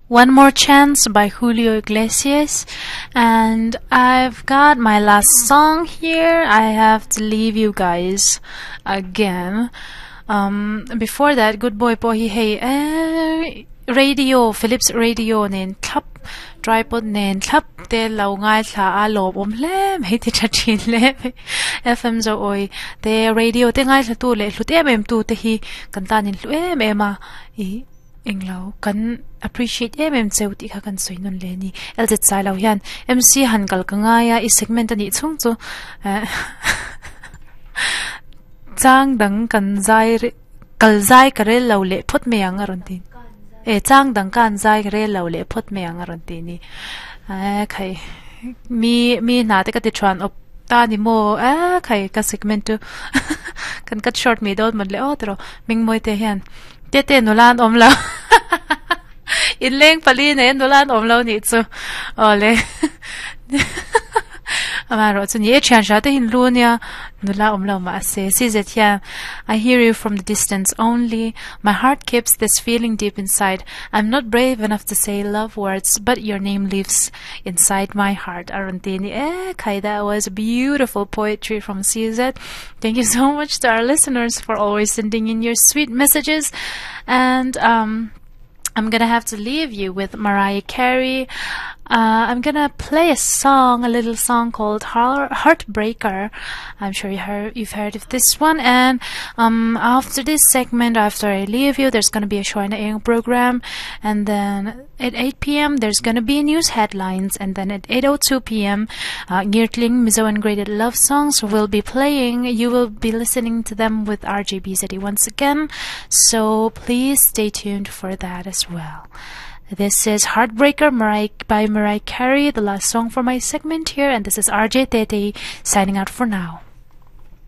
One More Chance by Julio Iglesias. And I've got my last song here. I have to leave you guys again. Before that, Good Boy po hey radio Philips radio nen thap tripod nen thap te lau ngai thla a lob lem hei ti thachin le FM zo oi te radio te ngai thla tu le hlu te mem tu te hi kan tanin hlu em a I englo kan appreciate cheu ti kha kan soinon le ni LZ sai lau hian MC hankal ka nga ya I segment ani chung chu chang dang kan zai kal zai ka rel lau le phot me ang aron tin chang dang kan zai ka rel lau le phot me ang aron tin ni khai mi na te ka ti tran op ta ni mo khai ka segment tu kan cut short me dot man le otro ming moi te hian te nulan omla in leng pali ne nulan omlo ni chu ole amaro chu ni chan sha te hin lunia nula omlo ma se sizetya I hear you from the distance only my heart keeps this feeling deep inside I'm not brave enough to say love words but your name lives inside my heart arantini kai that was beautiful poetry from CZ. Thank you so much to our listeners for always sending in your sweet messages. And I'm gonna have to leave you with Mariah Carey. I'm gonna play a little song called Heartbreaker. I'm sure you've heard of this one. And after this segment, after I leave you, there's gonna be a Shoina Aang program, and then at 8 p.m. there's gonna be news headlines, and then at 8:02 p.m. Girtling Mizo and Graded Love Songs will be playing. You will be listening to them with RJBZD once again, so please stay tuned for that as well. This is Heartbreaker by Mariah Carey, the last song for my segment here, and this is RJ Tete signing out for now.